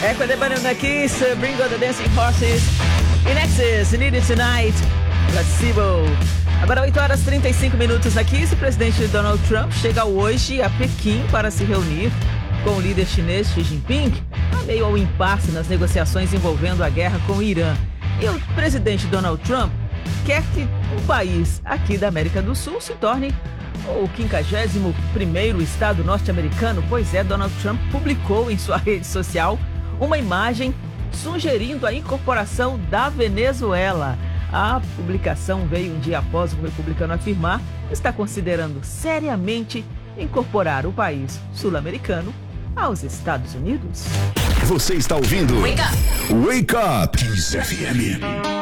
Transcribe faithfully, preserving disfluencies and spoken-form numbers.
Echo the Banana Kiss, Bring on the Dancing Horses. In Excess, Need It Tonight, Placebo. Agora oito horas e trinta e cinco minutos na Kiss. O presidente Donald Trump chega hoje a Pequim para se reunir com o líder chinês Xi Jinping, a meio ao impasse nas negociações envolvendo a guerra com o Irã. E o presidente Donald Trump quer que um país aqui da América do Sul se torne o quinquagésimo primeiro estado norte-americano. Pois é, Donald Trump publicou em sua rede social uma imagem sugerindo a incorporação da Venezuela. A publicação veio um dia após o republicano afirmar que está considerando seriamente incorporar o país sul-americano aos Estados Unidos. Você está ouvindo Wake Up, Wake Up Kiss F M.